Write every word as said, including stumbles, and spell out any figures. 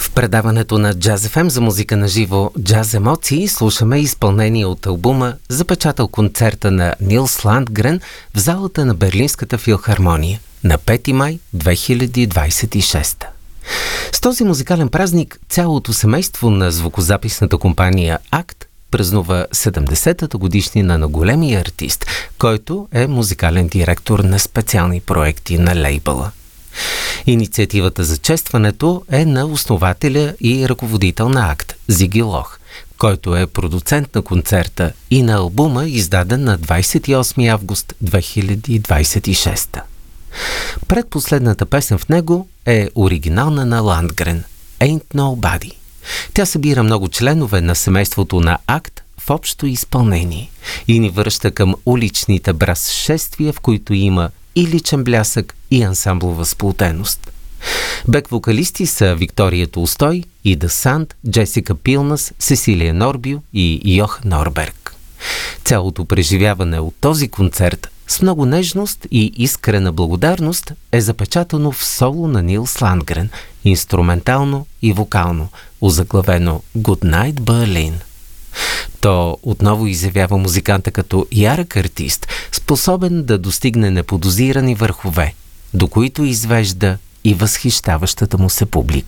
В предаването на Джаз еф ем за музика на живо Джаз емоции слушаме изпълнение от албума, запечатал концерта на Нилс Ландгрен в залата на Берлинската филхармония на пети май две хиляди двадесет и шеста. С този музикален празник цялото семейство на звукозаписната компания АКТ празнува седемдесетата годишнина на големия артист, който е музикален директор на специални проекти на лейбъла. Инициативата за честването е на основателя и ръководител на АКТ Зиги Лох, който е продуцент на концерта и на албума, издаден на двадесет и осми август две хиляди двадесет и шеста. Предпоследната песен в него е оригинална на Ландгрен «Ain't Nobody». Тя събира много членове на семейството на АКТ в общо изпълнение и ни връща към уличните брас-шествия, в които има и личен блясък, и ансамблова сплотеност. Бек-вокалисти са Виктория Толстой, Ида Санд, Джесика Пилнас, Сесилия Норбио и Йох Норберг. Цялото преживяване от този концерт с много нежност и искрена благодарност е запечатано в соло на Нилс Ландгрен, инструментално и вокално, озаглавено Good Night Berlin. То отново изявява музиканта като ярък артист, способен да достигне неподозирани върхове, до които извежда и възхищаващата му се публика.